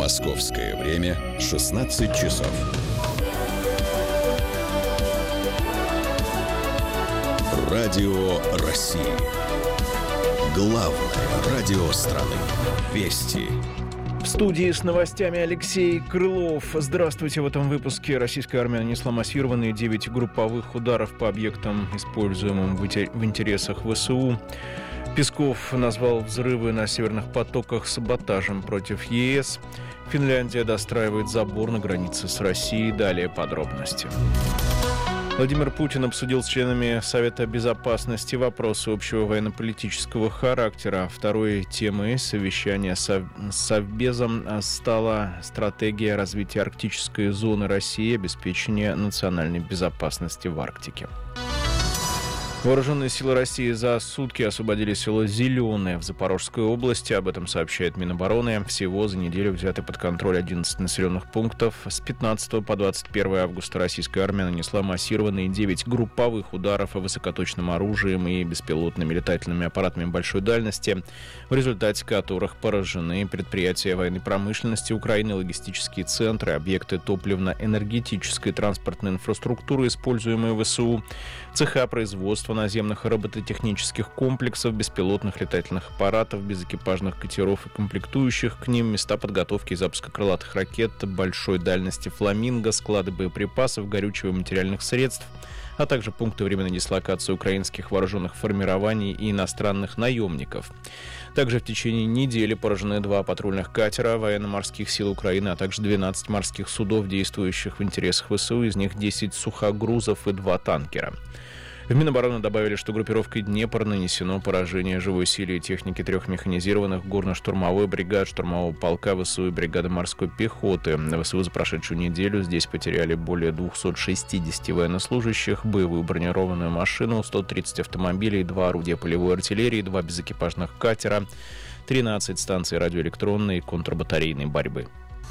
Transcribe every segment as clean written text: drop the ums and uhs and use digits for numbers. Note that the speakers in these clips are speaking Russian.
Московское время 16 часов. Радио России. Главное радио страны. Вести. В студии с новостями Алексей Крылов. Здравствуйте. В этом выпуске российская армия нанесла массированные 9 групповых ударов по объектам, используемым в интересах ВСУ. Песков назвал взрывы на северных потоках саботажем против ЕС. Финляндия достраивает забор на границе с Россией. Далее подробности. Владимир Путин обсудил с членами Совета Безопасности вопросы общего военно-политического характера. Второй темой совещания с Совбезом стала стратегия развития арктической зоны России и обеспечения национальной безопасности в Арктике. Вооруженные силы России за сутки освободили село Зеленое в Запорожской области. Об этом сообщает Минобороны. Всего за неделю взяты под контроль 11 населенных пунктов. С 15 по 21 августа российская армия нанесла массированные 9 групповых ударов высокоточным оружием и беспилотными летательными аппаратами большой дальности, в результате которых поражены предприятия военной промышленности Украины, логистические центры, объекты топливно-энергетической транспортной инфраструктуры, используемые ВСУ, цеха производства наземных и робототехнических комплексов, беспилотных летательных аппаратов, безэкипажных катеров и комплектующих к ним, места подготовки и запуска крылатых ракет большой дальности «Фламинго», склады боеприпасов, горючего и материальных средств, а также пункты временной дислокации украинских вооруженных формирований и иностранных наемников. Также в течение недели поражены 2 патрульных катера военно-морских сил Украины, а также 12 морских судов, действующих в интересах ВСУ, из них 10 сухогрузов и 2 танкера. В Минобороны добавили, что группировкой «Днепр» нанесено поражение живой силе и техники 3 механизированных горно-штурмовой бригад, штурмового полка ВСУ и бригады морской пехоты. ВСУ за прошедшую неделю здесь потеряли более 260 военнослужащих, боевую бронированную машину, 130 автомобилей, 2 орудия полевой артиллерии, 2 безэкипажных катера, 13 станций радиоэлектронной и контрбатарейной борьбы.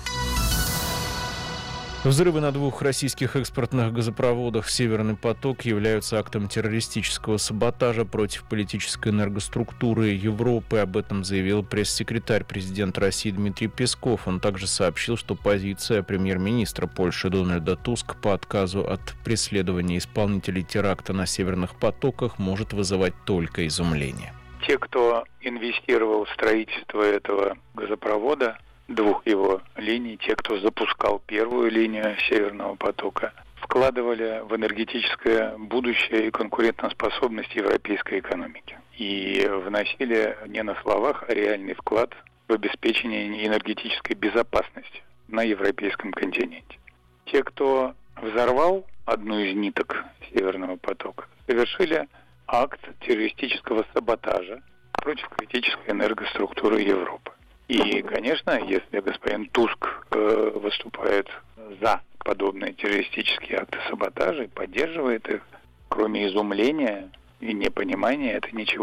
Взрывы на 2 российских экспортных газопроводах «Северный поток» являются актом террористического саботажа против политической энергоструктуры Европы. Об этом заявил пресс-секретарь президента России Дмитрий Песков. Он также сообщил, что позиция премьер-министра Польши Дональда Туска по отказу от преследования исполнителей теракта на «Северных потоках» может вызывать только изумление. Те, кто инвестировал в строительство этого газопровода, 2 его линий, те, кто запускал первую линию Северного потока, вкладывали в энергетическое будущее и конкурентоспособность европейской экономики. И вносили не на словах, а реальный вклад в обеспечение энергетической безопасности на европейском континенте. Те, кто взорвал одну из ниток Северного потока, совершили акт террористического саботажа против критической энергоструктуры Европы. И, конечно, если господин Туск выступает за подобные террористические акты саботажа и поддерживает их, кроме изумления и непонимания, это ничего